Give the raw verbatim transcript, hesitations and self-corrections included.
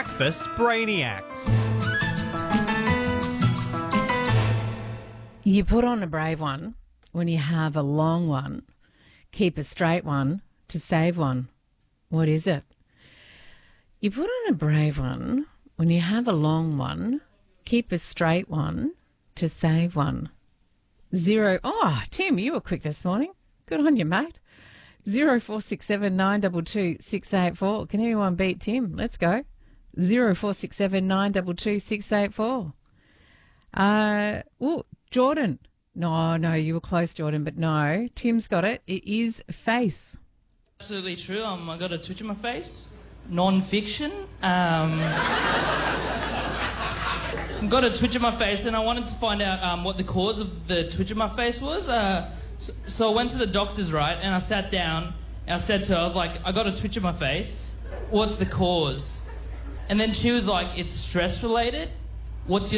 Breakfast Brainiacs. You put on a brave one when you have a long one. Keep a straight one to save one. What is it? You put on a brave one when you have a long one. Keep a straight one to save one. Zero. Oh, Tim, you were quick this morning. Good on you, mate. Zero four six seven nine two two six eight four. Can anyone beat Tim? Let's go. Zero four six seven nine two two six eight four. Uh, oh, Jordan. No, no, you were close, Jordan, but no. Tim's got it. It is face. Absolutely true. Um, I got a twitch in my face. Non-fiction. Um, got a twitch in my face, and I wanted to find out um, what the cause of the twitch in my face was. Uh, so, so I went to the doctor's, right, and I sat down, and I said to her, I was like, I got a twitch in my face. What's the cause? And then she was like, it's stress-related. What's your